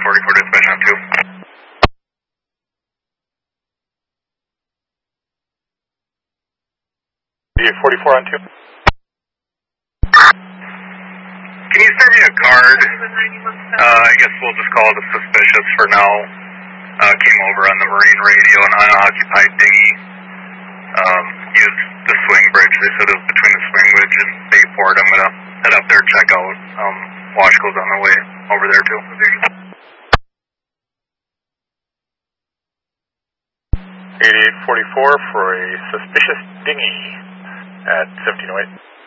8844 dispatch on 2. 8844 on 2. Can you send me a card? I guess we'll just call it a suspicious for now. Came over on the marine radio, an unoccupied dinghy. Used the swing bridge. They said it was between the swing bridge and Bayport. I'm going to head up there and check out. Washco's on the way over there too. 8844 for a suspicious dinghy at 1708.